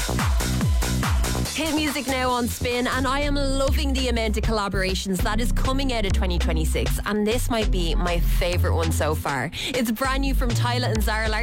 Hit music now on Spin, and I am loving the amount of collaborations that is coming out of 2026, and this might be my favourite one so far. It's brand new from Tyla and Zara Larsson.